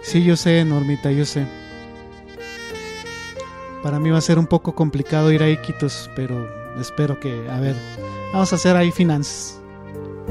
Sí, yo sé, Normita, yo sé. Para mí va a ser un poco complicado ir a Iquitos, pero espero que, a ver, vamos a hacer ahí finanzas.